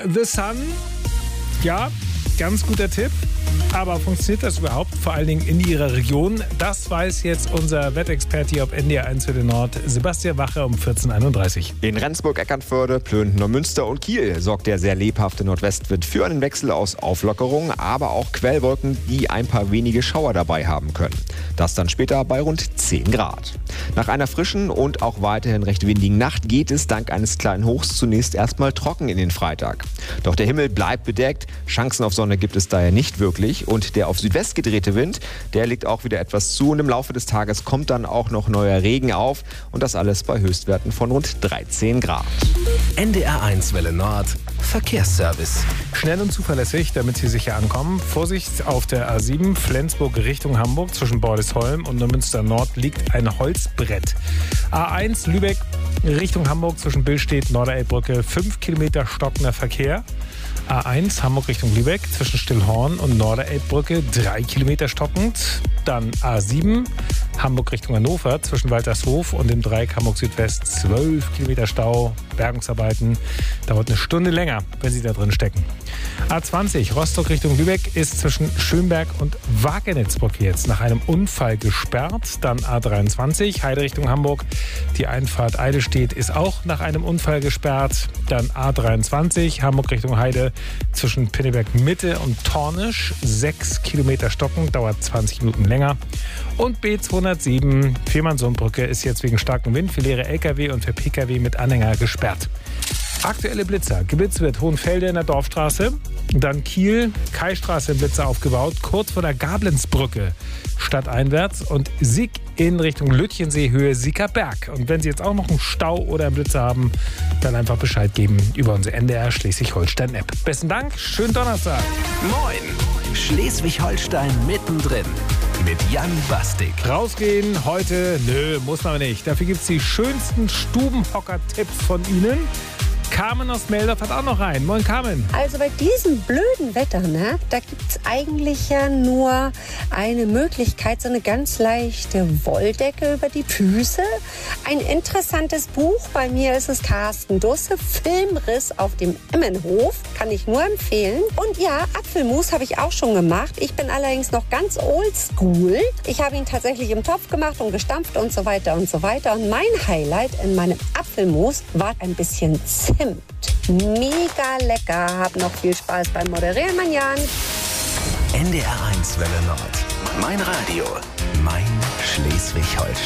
The Sun. Ja, ganz guter Tipp. Aber funktioniert das überhaupt, vor allen Dingen in Ihrer Region? Das weiß jetzt unser Wettexperte hier auf NDR 1 für den Nord, Sebastian Wache um 14:31 Uhr. In Rendsburg, Eckernförde, Plön, Neumünster und Kiel sorgt der sehr lebhafte Nordwestwind für einen Wechsel aus Auflockerung, aber auch Quellwolken, die ein paar wenige Schauer dabei haben können. Das dann später bei rund 10 Grad. Nach einer frischen und auch weiterhin recht windigen Nacht geht es dank eines kleinen Hochs zunächst erstmal trocken in den Freitag. Doch der Himmel bleibt bedeckt, Chancen auf Sonne gibt es daher nicht wirklich. Und der auf Südwest gedrehte Wind, der legt auch wieder etwas zu. Und im Laufe des Tages kommt dann auch noch neuer Regen auf. Und das alles bei Höchstwerten von rund 13 Grad. NDR 1 Welle Nord, Verkehrsservice. Schnell und zuverlässig, damit Sie sicher ankommen. Vorsicht auf der A7 Flensburg Richtung Hamburg zwischen Bordesholm und Neumünster Nord liegt ein Holzbrett. A1 Lübeck Richtung Hamburg zwischen Billstedt, Norderelbbrücke 5 Kilometer stockender Verkehr. A1 Hamburg Richtung Lübeck zwischen Stillhorn und Norderelbbrücke 3 Kilometer stockend. Dann A7 Hamburg Richtung Hannover zwischen Waltershof und dem Dreieck Hamburg Südwest 12 Kilometer Stau. Bergungsarbeiten dauert eine Stunde länger, wenn Sie da drin stecken. A20 Rostock Richtung Lübeck ist zwischen Schönberg und Wagenitzbrücke jetzt nach einem Unfall gesperrt. Dann A23 Heide Richtung Hamburg. Die Einfahrt Eidelstedt ist auch nach einem Unfall gesperrt. Dann A23 Hamburg Richtung Heide zwischen Pinneberg Mitte und Tornisch 6 Kilometer stocken, dauert 20 Minuten länger. Und B207 Fehmarnsundbrücke ist jetzt wegen starkem Wind für leere LKW und für PKW mit Anhänger gesperrt. Aktuelle Blitzer. Geblitzt wird Hohenfelde in der Dorfstraße. Dann Kiel, Kaistraße im Blitzer aufgebaut, kurz vor der Gablenzbrücke stadteinwärts und Sieg in Richtung Lütchensee, Höhe Siekerberg. Und wenn Sie jetzt auch noch einen Stau oder einen Blitzer haben, dann einfach Bescheid geben über unsere NDR Schleswig-Holstein-App. Besten Dank, schönen Donnerstag. Moin, Schleswig-Holstein mittendrin mit Jan Bastik. Rausgehen heute? Nö, muss man nicht. Dafür gibt es die schönsten Stubenhocker-Tipps von Ihnen. Carmen aus Meldorf hat auch noch rein. Moin, Carmen. Also bei diesem blöden Wetter, ne, da gibt es eigentlich ja nur eine Möglichkeit, so eine ganz leichte Wolldecke über die Füße. Ein interessantes Buch, bei mir ist es Carsten Dusse, Filmriss auf dem Emmenhof, kann ich nur empfehlen. Und ja, Apfelmus habe ich auch schon gemacht. Ich bin allerdings noch ganz oldschool. Ich habe ihn tatsächlich im Topf gemacht und gestampft und so weiter und so weiter. Und mein Highlight in meinem Apfelmus war ein bisschen Zimt. Mega lecker. Hab noch viel Spaß beim Moderieren, mein Jan. NDR 1 Welle Nord. Mein Radio. Mein Schleswig-Holstein.